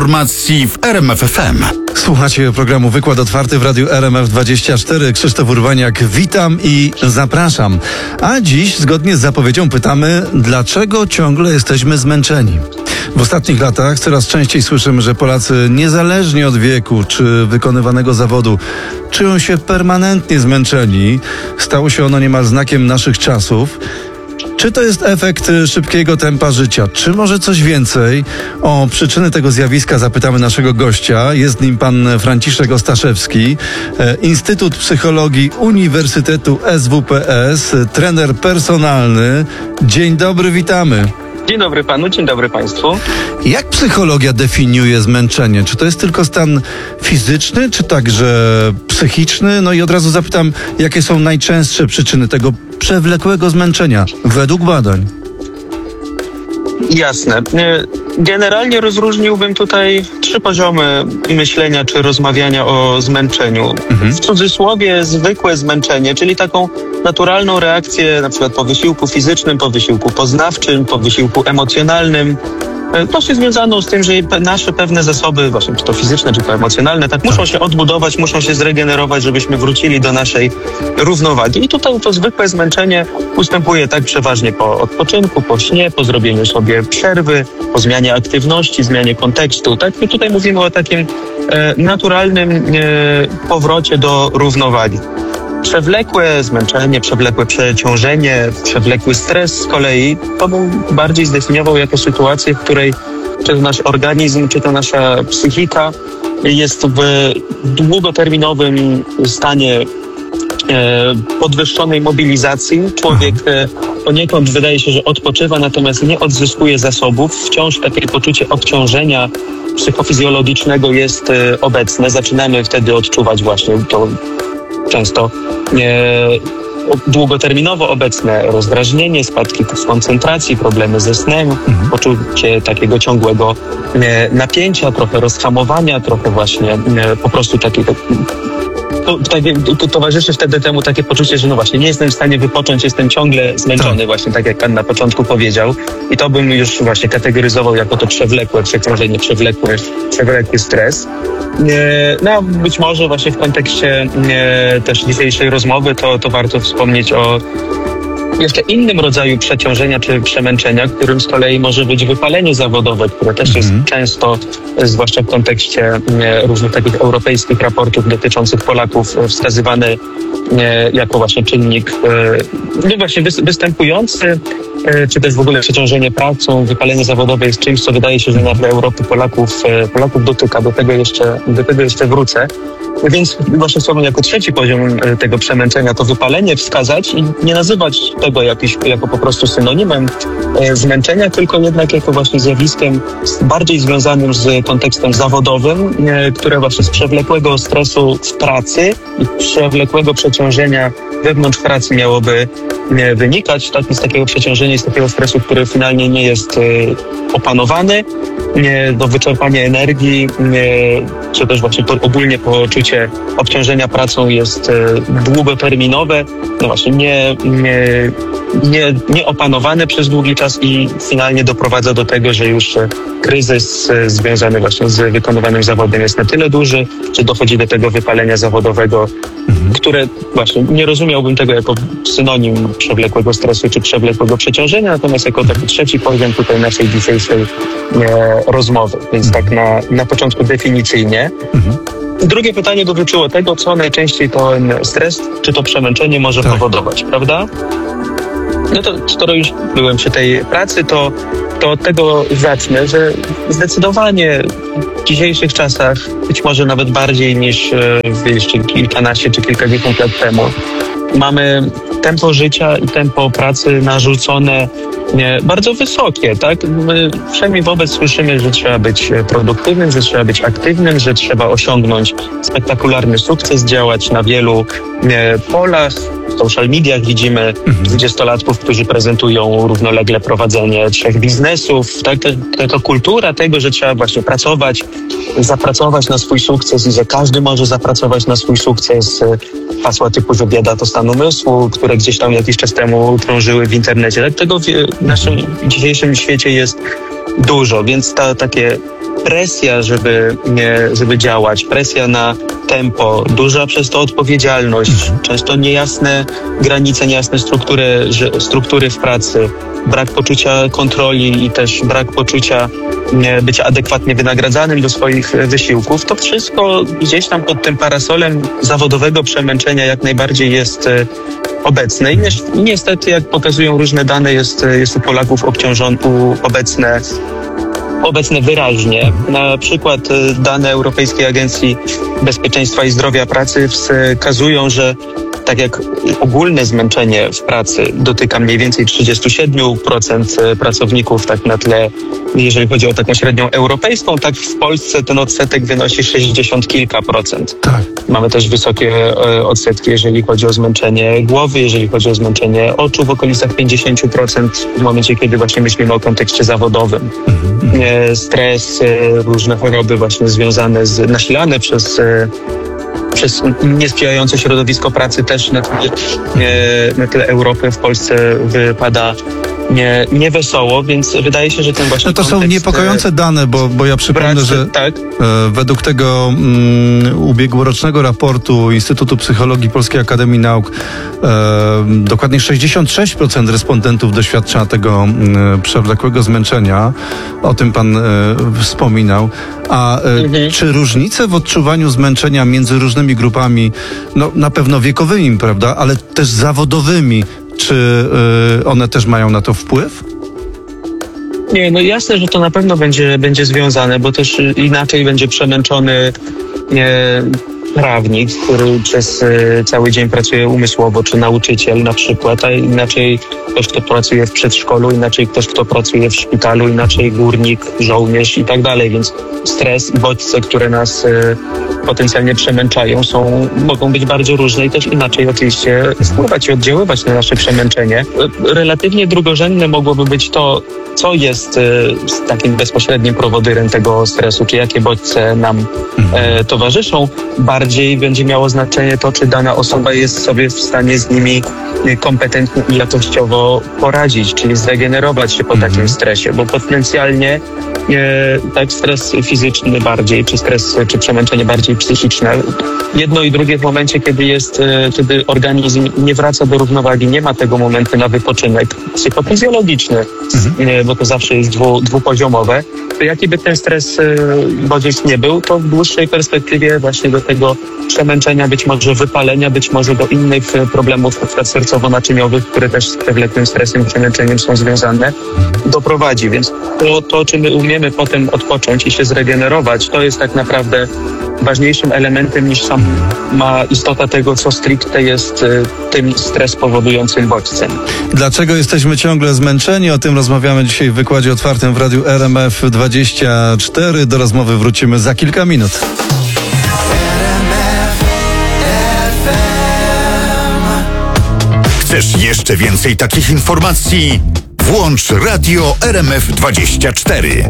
Informacji w RMF FM. Słuchacie programu Wykład Otwarty w Radiu RMF24. Krzysztof Urbaniak, witam i zapraszam. A dziś, zgodnie z zapowiedzią, pytamy, dlaczego ciągle jesteśmy zmęczeni? W ostatnich latach coraz częściej słyszymy, że Polacy, niezależnie od wieku czy wykonywanego zawodu, czują się permanentnie zmęczeni. Stało się ono niemal znakiem naszych czasów. Czy to jest efekt szybkiego tempa życia? Czy może coś więcej? O przyczyny tego zjawiska zapytamy naszego gościa. Jest nim pan Franciszek Ostaszewski, Instytut Psychologii Uniwersytetu SWPS, trener personalny. Dzień dobry, witamy. Dzień dobry panu, dzień dobry państwu. Jak psychologia definiuje zmęczenie? Czy to jest tylko stan fizyczny, czy także psychiczny? No i od razu zapytam, jakie są najczęstsze przyczyny tego przewlekłego zmęczenia według badań? Jasne. Generalnie rozróżniłbym tutaj 3 poziomy myślenia czy rozmawiania o zmęczeniu. W cudzysłowie zwykłe zmęczenie, czyli taką naturalną reakcję na przykład po wysiłku fizycznym, po wysiłku poznawczym, po wysiłku emocjonalnym. To się związało z tym, że nasze pewne zasoby, właśnie czy to fizyczne, czy to emocjonalne, muszą się odbudować, muszą się zregenerować, żebyśmy wrócili do naszej równowagi. I tutaj to zwykłe zmęczenie ustępuje tak przeważnie po odpoczynku, po śnie, po zrobieniu sobie przerwy, po zmianie aktywności, zmianie kontekstu. Tak? I tutaj mówimy o takim naturalnym powrocie do równowagi. Przewlekłe zmęczenie, przewlekłe przeciążenie, przewlekły stres z kolei, to bym bardziej zdefiniował jako sytuację, w której czy to nasz organizm, czy to nasza psychika jest w długoterminowym stanie podwyższonej mobilizacji. Człowiek poniekąd wydaje się, że odpoczywa, natomiast nie odzyskuje zasobów. Wciąż takie poczucie obciążenia psychofizjologicznego jest obecne. Zaczynamy wtedy odczuwać właśnie to często długoterminowo obecne rozdrażnienie, spadki w koncentracji, problemy ze snem, poczucie takiego ciągłego napięcia, trochę rozhamowania, trochę właśnie po prostu takiego. To towarzyszy wtedy temu takie poczucie, że no właśnie nie jestem w stanie wypocząć, jestem ciągle zmęczony, właśnie tak jak pan na początku powiedział. I to bym już właśnie kategoryzował jako to przewlekłe przeciążenie, przewlekły stres. No być może właśnie w kontekście też dzisiejszej rozmowy to warto wspomnieć o jeszcze innym rodzaju przeciążenia czy przemęczenia, którym z kolei może być wypalenie zawodowe, które też jest często, zwłaszcza w kontekście różnych takich europejskich raportów dotyczących Polaków, wskazywane jako właśnie czynnik no właśnie występujący, czy też w ogóle przeciążenie pracą, wypalenie zawodowe jest czymś, co wydaje się, że na tle Europy Polaków dotyka. Do tego jeszcze wrócę. Więc właśnie chciałbym jako 3 poziom tego przemęczenia to wypalenie wskazać i nie nazywać tego jako po prostu synonimem zmęczenia, tylko jednak jako właśnie zjawiskiem bardziej związanym z kontekstem zawodowym, które właśnie z przewlekłego stresu w pracy i przewlekłego przeciążenia wewnątrz pracy miałoby wynikać. Z takiego przeciążenia i z takiego stresu, który finalnie nie jest opanowany, do wyczerpania energii, czy też właśnie ogólnie poczucie obciążenia pracą jest długoterminowe, no właśnie nie opanowane przez długi czas i finalnie doprowadza do tego, że już kryzys związany właśnie z wykonywanym zawodem jest na tyle duży, że dochodzi do tego wypalenia zawodowego, które właśnie nie rozumiałbym tego jako synonim przewlekłego stresu czy przewlekłego przeciążenia, natomiast jako taki 3 poziom tutaj naszej dzisiejszej rozmowy, więc tak na początku definicyjnie. Drugie pytanie dotyczyło tego, co najczęściej ten stres czy to przemęczenie może powodować, prawda? No to skoro już byłem przy tej pracy, to od tego zacznę, że zdecydowanie w dzisiejszych czasach, być może nawet bardziej niż jeszcze kilkanaście czy kilkadziesiąt lat temu, mamy tempo życia i tempo pracy narzucone bardzo wysokie, tak? My przynajmniej słyszymy, że trzeba być produktywnym, że trzeba być aktywnym, że trzeba osiągnąć spektakularny sukces, działać na wielu polach. W social mediach widzimy 20-latków, którzy prezentują równolegle prowadzenie 3 biznesów. Tak? To kultura tego, że trzeba właśnie zapracować na swój sukces i że każdy może zapracować na swój sukces. Hasła typu, że bieda to stan umysłu, które gdzieś tam jakiś czas temu krążyły w internecie. Tego w naszym dzisiejszym świecie jest dużo, więc takie presja, żeby działać, presja na tempo, duża przez to odpowiedzialność, często niejasne granice, niejasne struktury w pracy, brak poczucia kontroli i też brak poczucia bycia adekwatnie wynagradzanym do swoich wysiłków, to wszystko gdzieś tam pod tym parasolem zawodowego przemęczenia jak najbardziej jest obecne. I niestety, jak pokazują różne dane, jest u Polaków obecne wyraźnie. Na przykład dane Europejskiej Agencji Bezpieczeństwa i Zdrowia Pracy wskazują, że tak jak ogólne zmęczenie w pracy dotyka mniej więcej 37% pracowników, tak na tle, jeżeli chodzi o taką średnią europejską, tak w Polsce ten odsetek wynosi 60 kilka procent. Tak. Mamy też wysokie odsetki, jeżeli chodzi o zmęczenie głowy, jeżeli chodzi o zmęczenie oczu w okolicach 50% w momencie, kiedy właśnie myślimy o kontekście zawodowym. Stres, różne choroby właśnie związane nasilane przez niesprzyjające środowisko pracy też na tle Europy w Polsce wypada niewesoło, więc wydaje się, że ten właśnie to są niepokojące dane, bo ja przypomnę, że tak? Według tego ubiegłorocznego raportu Instytutu Psychologii Polskiej Akademii Nauk dokładnie 66% respondentów doświadcza tego przewlekłego zmęczenia. O tym pan wspominał. A czy różnice w odczuwaniu zmęczenia między różnymi grupami, no na pewno wiekowymi, prawda, ale też zawodowymi, czy one też mają na to wpływ? Nie, no jasne, że to na pewno będzie związane, bo też inaczej będzie przemęczony prawnik, który przez cały dzień pracuje umysłowo, czy nauczyciel na przykład, a inaczej ktoś, kto pracuje w przedszkolu, inaczej ktoś, kto pracuje w szpitalu, inaczej górnik, żołnierz i tak dalej, więc stres i bodźce, które nas potencjalnie przemęczają, mogą być bardzo różne i też inaczej oczywiście wpływać i oddziaływać na nasze przemęczenie. Relatywnie drugorzędne mogłoby być to, co jest takim bezpośrednim prowodyrem tego stresu, czy jakie bodźce nam towarzyszą. Bardziej będzie miało znaczenie to, czy dana osoba jest sobie w stanie z nimi kompetentnie i jakościowo poradzić, czyli zregenerować się po takim stresie, bo potencjalnie tak stres fizyczny bardziej, czy przemęczenie bardziej psychiczne. Jedno i drugie w momencie, kiedy organizm nie wraca do równowagi, nie ma tego momentu na wypoczynek psychofizjologiczny, bo to zawsze jest dwupoziomowe, to jaki by ten stres bodziec nie był, to w dłuższej perspektywie właśnie do tego przemęczenia, być może wypalenia, być może do innych problemów sercowo-naczyniowych, które też z przewlekłym stresem i przemęczeniem są związane, doprowadzi. Więc to, czy my umiemy potem odpocząć i się zregenerować, to jest tak naprawdę ważniejszym elementem niż sama istota tego, co stricte jest tym stres powodującym bodźcem. Dlaczego jesteśmy ciągle zmęczeni? O tym rozmawiamy dzisiaj w wykładzie otwartym w Radiu RMF24. Do rozmowy wrócimy za kilka minut. Chcesz jeszcze więcej takich informacji? Włącz Radio RMF24.